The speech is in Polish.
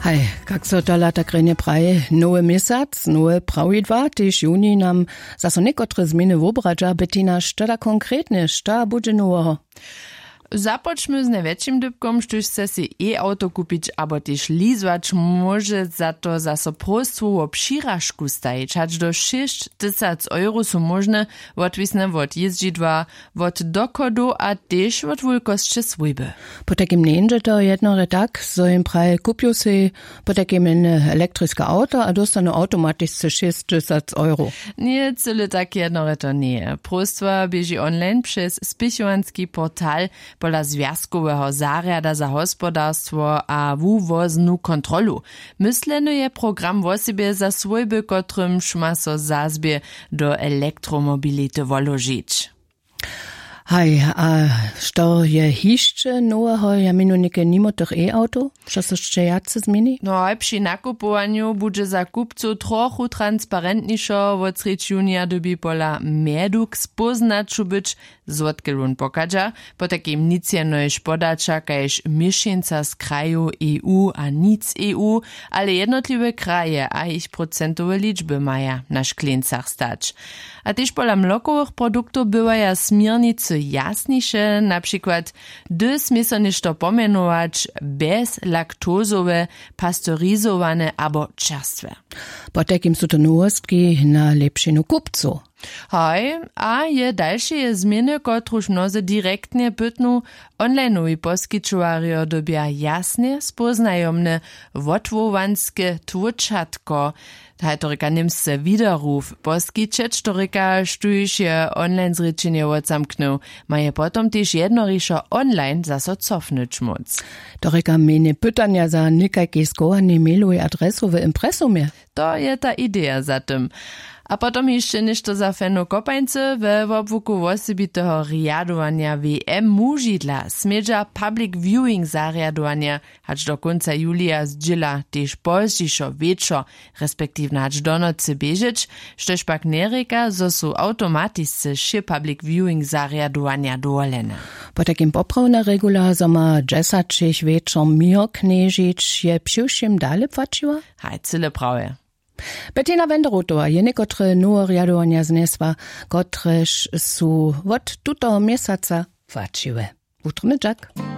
Hej, kak so to lata krene praje, nowe miesiąc, nowe prawidła, też juni nam zaso niekotre zmiany wobradza, Bettina, šta konkretnie, šta bude nowego? Započmy z najväčším dybkom, štuž chce si e-auto kupić, abo też lizwać, może za to zaso prostwo o přiražku stajić, hač do 6,000 € są możne odwisne od jeździdła, od dochodu, a też od wielkości swojby. Po takim nie to jednore tak, so im praje kupił si po takim elektrische auto, a dostanu automaticznie 6,000 €. Nie, cyle tak jednore to nie. Prostwa bieži online przez spichowanski portal pola związkowego zarjada za hospodarstwo a wuvoznu kontrolu. Mysleno je program w osobie za swojby, kotrym ma so zazbie do elektromobility woložić. Hej, a što je hišće nowego, ja minu neke nimo tych e-auto? Što se še jace zmieni? No, przy nakupowaniu bude za kupcu trochu transparentniejszo, od sreč junija dobi pola meduk spoznać być zodkelun pokadża, po takim nic je nojž podača, kajž mišjenca z kraju EU a nic EU, ale jednotliwe kraje a ich procentowe liczby maja na šklencach stać. A też pola mlokowych produktów bywaja smiernicy jasniejsze, na przykład gdy smysl ništo pomenować bezlaktozowe, pasteurizowane abo czerstwe. Po takim są to nowostki na lepšinu kupcu. Hoj, a je dalsze zmiany, kotruž mnoze direktnie pytnu onlineowi poskytowario dobia jasne, spoznajomne, wotwowanskie tłuczatko. Tajtorika Nimse Widerruf poskyčeć torika, štuž je online zrečenje odzamknął, ma je potom też jednoriszo online zaso cofnąć moc. Torika mene pytania za nikajkie skołanie mailowe adresu w impresumie. To je ta idea za tym. A potom jeszcze ništo za feno kopańce we obvuku osobitego riadowania WM mužidla smedža public viewing zariadowania, hacz do końca julia zdziela też pozdzišo wieczo, respektywnie hacz do nocy biežeć, štož pak nereka, zo su automatisce še public viewing zariadowania dovolene. Po takim poprawna regula, zo ma 10 wieczom mir kniežić, je přiwšim dale płaciła? Hej, cyle prawie. Bettina Wenderotová je nekotre nowe riadovania znesła, kotrež su od tuto mjesaca płaciły. Utrmydžak.